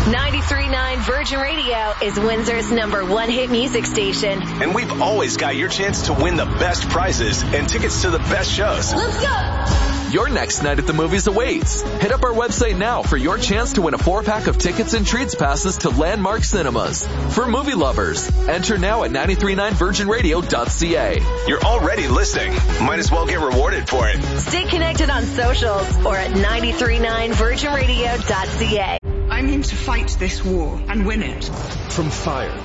93.9 Virgin Radio is Windsor's #1 hit music station. And we've always got your chance to win the best prizes and tickets to the best shows. Let's go! Your next night at the movies awaits. Hit up our website now for your chance to win a 4-pack of tickets and treats passes to Landmark Cinemas. For movie lovers, enter now at 939virginradio.ca. You're already listening. Might as well get rewarded for it. Stay connected on socials or at 939virginradio.ca. I'm here to fight this war and win it. From fire